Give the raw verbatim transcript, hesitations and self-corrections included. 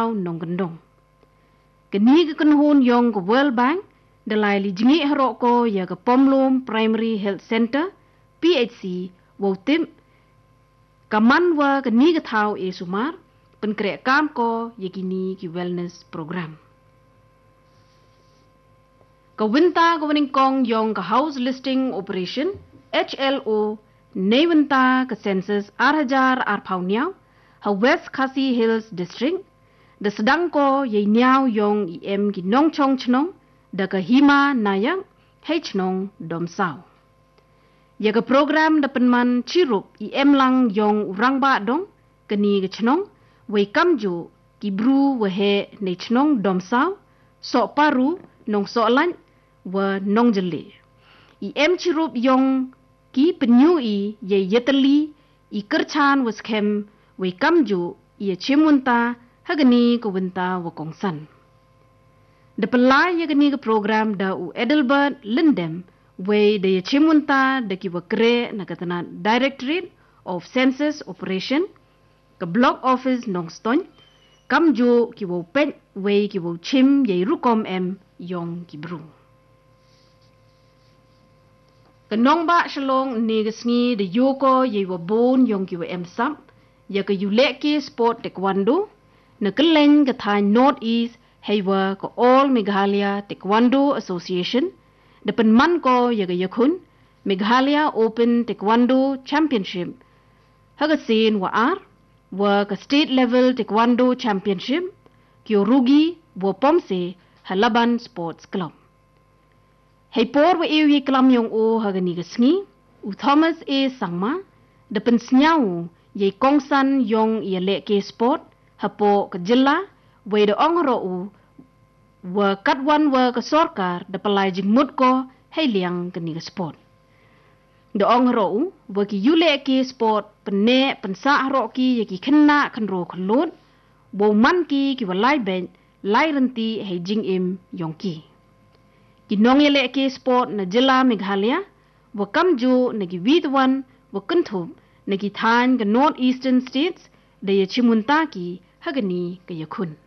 tau nong gendong. Kini ke kenhun yong ke World Bank, dalai li jengi harok ko ya ke Pomlum Primary Health Center, P H C, Wautim, kaman wa kini ke tau e sumar, penkrek kam ko ya kini ki wellness program. Kawinta kawaning kong yong ka house listing operation, H L O, Neventa ka census arhajar arpaunyao, ha West Khasi Hills District, da sedang ko yay niao yong I M ki nong chong chnong, da ka hima nayang, H nong dom sao. Ya ka program da penman cirup I M lang yong urang ba dong, kani ka chnong, way kamju ki bru wahe ne chnong dom sao, sok paru nong sok lan, wa nong jeli. I M cirup yong ki penyu I ye yetali I kerchan was kem we kamju I chimunta hagani ko winta wa kongsan. De pelai ye gani ke program da u Edelbert Lindem we de chimunta de ki wa kre na katana Directorate of Census Operation ke block office nongston kamju ki wa pen we ki wa chim ye rukom em yong ki bru. Kenong ba shalong ni gesngi de yoko ye wa bon yong ki wa em sam ya ke yuleki sport taekwondo na keleng ke thai North East heiwa ko All Meghalaya Taekwondo Association de penman ko ya ke yakun Meghalaya Open Taekwondo Championship hagasin wa ar wa ke state level taekwondo championship kyo rugi wa pomse halaban sports club. Hei por wa ewi klam yong o hagani gesngi u Thomas A Sangma de pensnyau ye kongsan yong ye leke sport hapo ke jela we de ongro u wa katwan wa ke sorkar de pelai jingmut ko hei liang keni ke sport. De ongro u wa ki yule ke sport pene pensa ro ki ye ki khenna khanro khlot bo man ki ki wa lai ben lai renti hei jing im yong ki. Kinong ye leke sport na jela Meghalaya wa kamju na ki widwan wa kunthum na ki than ke North Eastern States da ye chimunta ki hagani ke yakun.